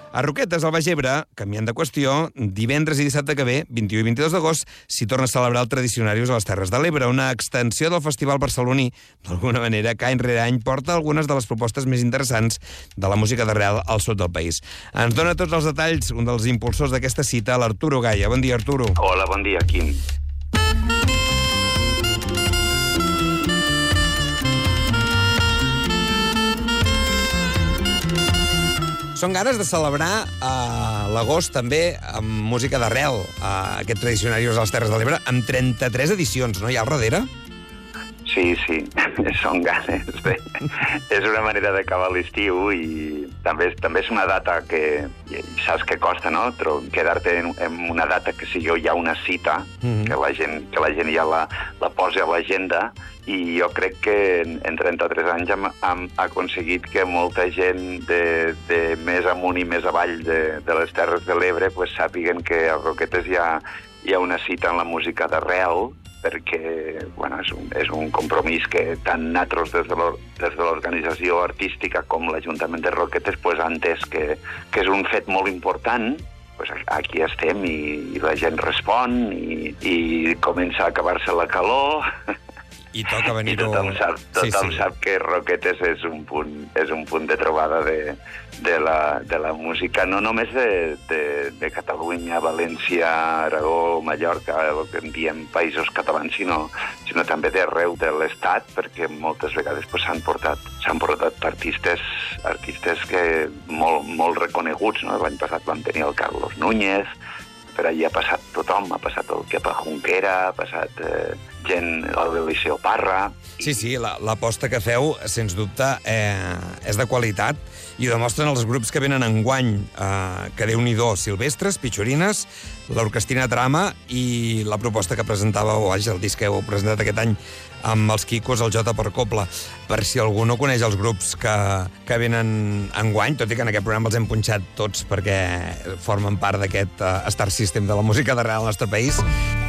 A Roquetes, al Baix Ebre, canviant de qüestió, divendres i dissabte que ve, 21 i 22 d'agost, s'hi torna a celebrar el Tradicionarius a les Terres de l'Ebre, una extensió del festival barceloní, d'alguna manera, que any rere any porta algunes de les propostes més interessants de la música d'arrel al sud del país. Ens dona tots els detalls un dels impulsors d'aquesta cita, l'Arturo Gaia. Bon dia, Arturo. Hola, bon dia, Quim. Són ganes de celebrar l'agost també amb música d'arrel, aquest Tradicionarius a les Terres de l'Ebre, amb 33 edicions, no? Hi ha al darrere? Sí, són ganes. És una manera d'acabar l'estiu i també és una data que saps que costa, no? Quedar-te en una data que sigui ja una cita, que la gent ja la posi a l'agenda, i jo crec que en 33 anys hem aconseguit que molta gent de més amunt i més avall de les Terres de l'Ebre pues, sàpiguen que a Roquetes hi ha una cita en la música d'arrel, perquè bueno, és un compromís que tant nosaltres des de l'organització artística com l'Ajuntament de Roquetes pues, ha entès que és un fet molt important. Pues aquí estem i la gent respon i comença a acabar-se la calor. I toca venir-ho... I tothom sap que Roquetes és un punt de trobada de la música, no només de Catalunya, València, Aragó, Mallorca, el que en diem països catalans, sinó també d'arreu de l'Estat, perquè moltes vegades s'han portat artistes que molt reconeguts, no? L'any passat vam tenir el Carlos Núñez, per allí ha passat tothom, ha passat el Kepa Junquera, ha passat gent, l'Eliseo Parra... Sí, l'aposta que feu, sens dubte, és de qualitat i ho demostren els grups que venen enguany, que Déu-n'hi-do, Silvestres, Pichorines, l'Orquestina Trama i la proposta que presentàveu, el disc que heu presentat aquest any amb els Quicos, el Jota per Copla. Per si algú no coneix els grups que venen enguany, tot i que en aquest programa els hem punxat tots perquè formen part d'aquest Star System de la música d'arrel al nostre país,